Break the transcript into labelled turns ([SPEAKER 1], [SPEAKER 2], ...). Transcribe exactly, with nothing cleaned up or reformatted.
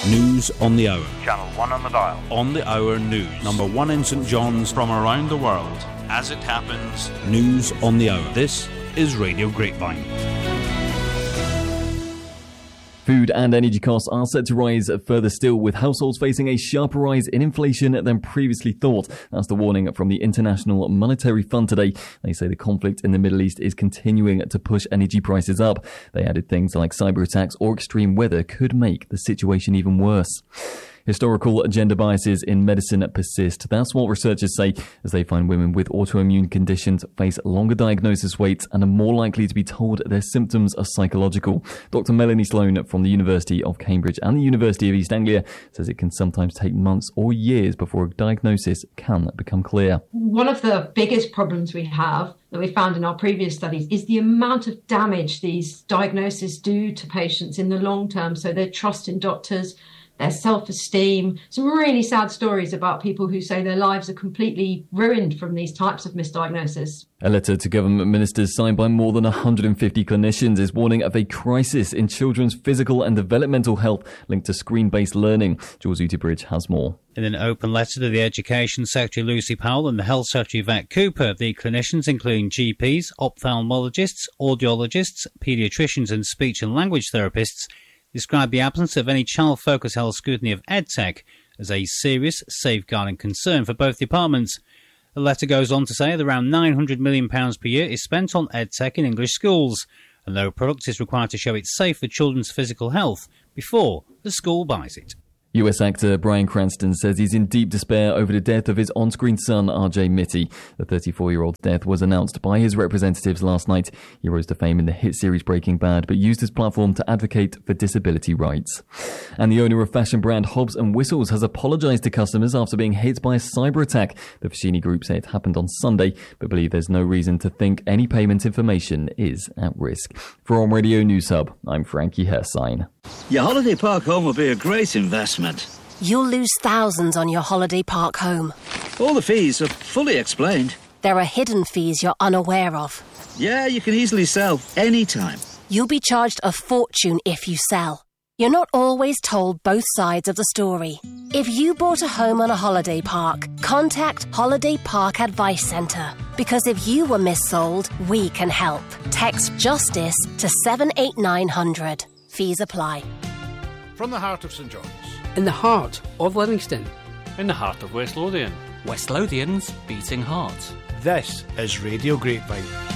[SPEAKER 1] News on the hour.
[SPEAKER 2] Channel one on the dial.
[SPEAKER 1] On the hour news. Number one in St John's.
[SPEAKER 3] From around the world.
[SPEAKER 1] As it happens. News on the hour. This is Radio Grapevine.
[SPEAKER 4] Food and energy costs are set to rise further still, with households facing a sharper rise in inflation than previously thought. That's the warning from the International Monetary Fund today. They say the conflict in the Middle East is continuing to push energy prices up. They added things like cyber attacks or extreme weather could make the situation even worse. Historical gender biases in medicine persist. That's what researchers say, as they find women with autoimmune conditions face longer diagnosis waits and are more likely to be told their symptoms are psychological. Doctor Melanie Sloan from the University of Cambridge and the University of East Anglia says it can sometimes take months or years before a diagnosis can become clear.
[SPEAKER 5] One of the biggest problems we have that we found in our previous studies is the amount of damage these diagnoses do to patients in the long term. So their trust in doctors, their self-esteem. Some really sad stories about people who say their lives are completely ruined from these types of misdiagnosis.
[SPEAKER 4] A letter to government ministers signed by more than one hundred fifty clinicians is warning of a crisis in children's physical and developmental health linked to screen-based learning. Jules Utterbridge has more.
[SPEAKER 6] In an open letter to the Education Secretary Lucy Powell and the Health Secretary Vet Cooper, the clinicians, including G Ps, ophthalmologists, audiologists, paediatricians and speech and language therapists, described the absence of any child-focused health scrutiny of EdTech as a serious safeguarding concern for both departments. The letter goes on to say that around nine hundred million pounds per year is spent on EdTech in English schools, and no product is required to show it's safe for children's physical health before the school buys it.
[SPEAKER 4] U S actor Bryan Cranston says he's in deep despair over the death of his on-screen son, R J Mitty. The thirty-four-year-old's death was announced by his representatives last night. He rose to fame in the hit series Breaking Bad, but used his platform to advocate for disability rights. And the owner of fashion brand Hobbs and Whistles has apologised to customers after being hit by a cyber attack. The Foschini Group say it happened on Sunday, but believe there's no reason to think any payment information is at risk. For On Radio News Hub, I'm Frankie Hersine.
[SPEAKER 7] Your holiday park home will be a great investment.
[SPEAKER 8] You'll lose thousands on your holiday park home.
[SPEAKER 7] All the fees are fully explained.
[SPEAKER 8] There are hidden fees you're unaware of.
[SPEAKER 7] Yeah, you can easily sell anytime.
[SPEAKER 8] You'll be charged a fortune if you sell. You're not always told both sides of the story. If you bought a home on a holiday park, contact Holiday Park Advice Centre. Because if you were missold, we can help. Text JUSTICE to seven eight nine hundred. Fees apply.
[SPEAKER 9] From the heart of St John's.
[SPEAKER 10] In the heart of Livingston.
[SPEAKER 11] In the heart of West Lothian.
[SPEAKER 12] West Lothian's beating heart.
[SPEAKER 9] This is Radio Grapevine.